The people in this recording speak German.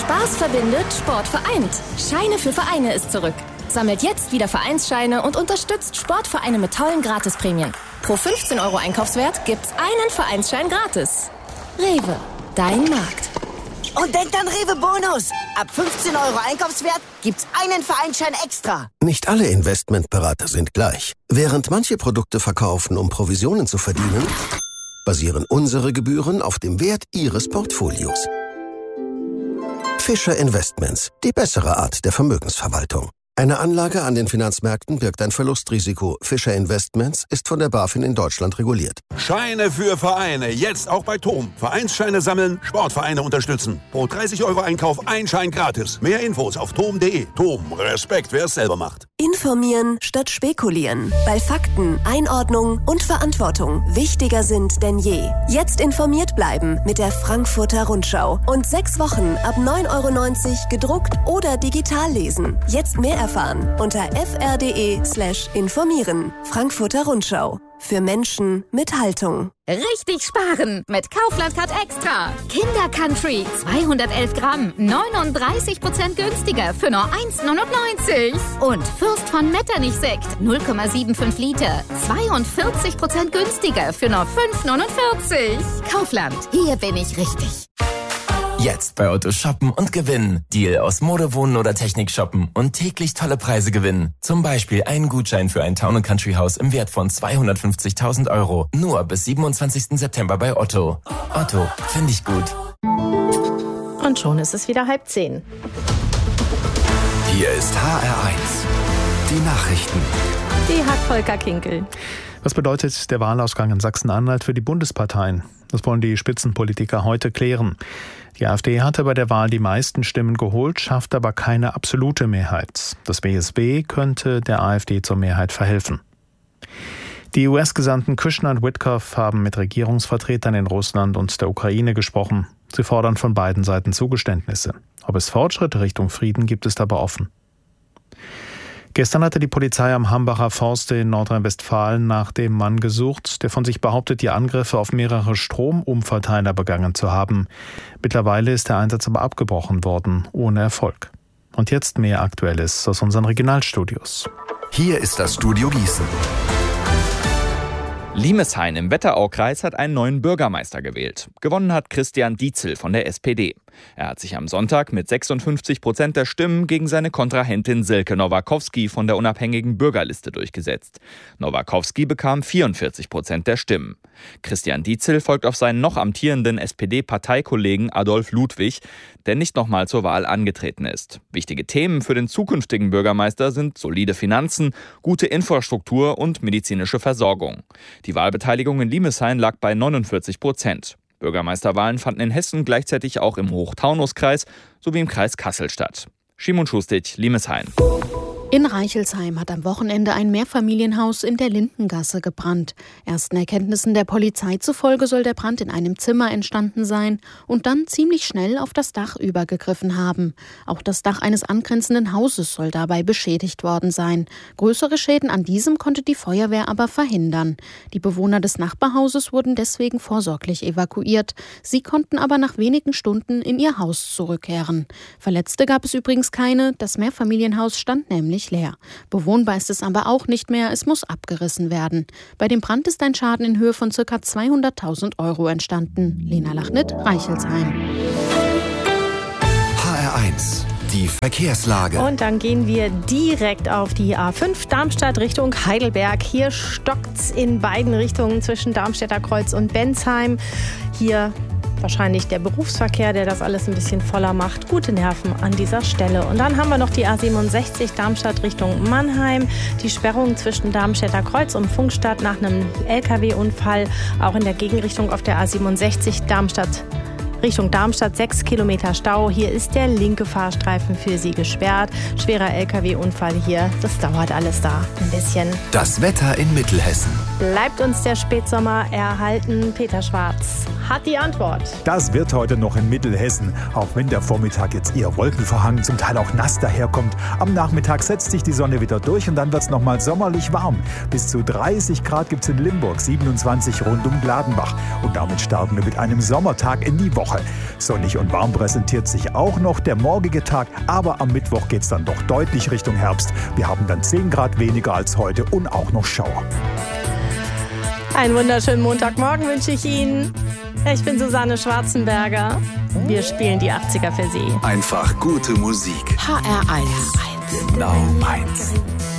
Spaß verbindet, Sport vereint. Scheine für Vereine ist zurück. Sammelt jetzt wieder Vereinsscheine und unterstützt Sportvereine mit tollen Gratisprämien. Pro 15 € Einkaufswert gibt's einen Vereinsschein gratis. Rewe, dein Markt. Und denkt an Rewe Bonus. Ab 15 € Einkaufswert gibt's einen Vereinsschein extra. Nicht alle Investmentberater sind gleich. Während manche Produkte verkaufen, um Provisionen zu verdienen, basieren unsere Gebühren auf dem Wert Ihres Portfolios. Fischer Investments, die bessere Art der Vermögensverwaltung. Eine Anlage an den Finanzmärkten birgt ein Verlustrisiko. Fischer Investments ist von der BaFin in Deutschland reguliert. Scheine für Vereine, jetzt auch bei TOM. Vereinsscheine sammeln, Sportvereine unterstützen. Pro 30 € Einkauf ein Schein gratis. Mehr Infos auf tom.de. TOM, Respekt, wer es selber macht. Informieren statt spekulieren. Weil Fakten, Einordnung und Verantwortung wichtiger sind denn je. Jetzt informiert bleiben mit der Frankfurter Rundschau. Und 6 Wochen ab 9,90 € gedruckt oder digital lesen. Jetzt mehr erfahren unter fr.de/informieren. Frankfurter Rundschau. Für Menschen mit Haltung. Richtig sparen mit Kaufland Card Extra. Kinder Country 211 Gramm, 39% günstiger für nur 1,99. Und Fürst von Metternich Sekt 0,75 Liter, 42% günstiger für nur 5,49. Kaufland, hier bin ich richtig. Jetzt bei Otto shoppen und gewinnen. Deal aus Mode, Wohnen oder Technik shoppen und täglich tolle Preise gewinnen. Zum Beispiel einen Gutschein für ein Town & Country Haus im Wert von 250.000 €. Nur bis 27. September bei Otto. Otto, finde ich gut. Und schon ist es wieder 9:30. Hier ist HR1. Die Nachrichten. Die hat Volker Kinkel. Was bedeutet der Wahlausgang in Sachsen-Anhalt für die Bundesparteien? Das wollen die Spitzenpolitiker heute klären. Die AfD hatte bei der Wahl die meisten Stimmen geholt, schafft aber keine absolute Mehrheit. Das WSB könnte der AfD zur Mehrheit verhelfen. Die US-Gesandten Kushner und Witkoff haben mit Regierungsvertretern in Russland und der Ukraine gesprochen. Sie fordern von beiden Seiten Zugeständnisse. Ob es Fortschritte Richtung Frieden gibt, ist aber offen. Gestern hatte die Polizei am Hambacher Forst in Nordrhein-Westfalen nach dem Mann gesucht, der von sich behauptet, die Angriffe auf mehrere Stromumverteiler begangen zu haben. Mittlerweile ist der Einsatz aber abgebrochen worden, ohne Erfolg. Und jetzt mehr Aktuelles aus unseren Regionalstudios. Hier ist das Studio Gießen. Limeshain im Wetteraukreis hat einen neuen Bürgermeister gewählt. Gewonnen hat Christian Dietzel von der SPD. Er hat sich am Sonntag mit 56% der Stimmen gegen seine Kontrahentin Silke Nowakowski von der unabhängigen Bürgerliste durchgesetzt. Nowakowski bekam 44% der Stimmen. Christian Dietzel folgt auf seinen noch amtierenden SPD-Parteikollegen Adolf Ludwig, der nicht nochmal zur Wahl angetreten ist. Wichtige Themen für den zukünftigen Bürgermeister sind solide Finanzen, gute Infrastruktur und medizinische Versorgung. Die Wahlbeteiligung in Limeshain lag bei 49%. Bürgermeisterwahlen fanden in Hessen gleichzeitig auch im Hochtaunuskreis sowie im Kreis Kassel statt. Schimon Schustic, Limeshain. In Reichelsheim hat am Wochenende ein Mehrfamilienhaus in der Lindengasse gebrannt. Ersten Erkenntnissen der Polizei zufolge soll der Brand in einem Zimmer entstanden sein und dann ziemlich schnell auf das Dach übergegriffen haben. Auch das Dach eines angrenzenden Hauses soll dabei beschädigt worden sein. Größere Schäden an diesem konnte die Feuerwehr aber verhindern. Die Bewohner des Nachbarhauses wurden deswegen vorsorglich evakuiert. Sie konnten aber nach wenigen Stunden in ihr Haus zurückkehren. Verletzte gab es übrigens keine. Das Mehrfamilienhaus stand nämlich leer. Bewohnbar ist es aber auch nicht mehr, es muss abgerissen werden. Bei dem Brand ist ein Schaden in Höhe von ca. 200.000 € entstanden. Lena Lachnit, Reichelsheim. HR1, die Verkehrslage. Und dann gehen wir direkt auf die A5 Darmstadt Richtung Heidelberg. Hier stockt's in beiden Richtungen zwischen Darmstädter Kreuz und Bensheim. Hier wahrscheinlich der Berufsverkehr, der das alles ein bisschen voller macht. Gute Nerven an dieser Stelle. Und dann haben wir noch die A67 Darmstadt Richtung Mannheim. Die Sperrung zwischen Darmstädter Kreuz und Pfungstadt nach einem LKW-Unfall. Auch in der Gegenrichtung auf der A67 Richtung Darmstadt 6 Kilometer Stau. Hier ist der linke Fahrstreifen für Sie gesperrt. Schwerer LKW-Unfall hier. Das dauert alles da ein bisschen. Das Wetter in Mittelhessen. Bleibt uns der Spätsommer erhalten? Peter Schwarz hat die Antwort. Das wird heute noch in Mittelhessen. Auch wenn der Vormittag jetzt eher wolkenverhangen, zum Teil auch nass daherkommt. Am Nachmittag setzt sich die Sonne wieder durch und dann wird es nochmal sommerlich warm. Bis zu 30 Grad gibt es in Limburg, 27 rund um Gladenbach. Und damit starten wir mit einem Sommertag in die Woche. Woche. Sonnig und warm präsentiert sich auch noch der morgige Tag, aber am Mittwoch geht es dann doch deutlich Richtung Herbst. Wir haben dann 10 Grad weniger als heute und auch noch Schauer. Einen wunderschönen Montagmorgen wünsche ich Ihnen. Ich bin Susanne Schwarzenberger. Wir spielen die 80er für Sie. Einfach gute Musik. HR1. Genau meins.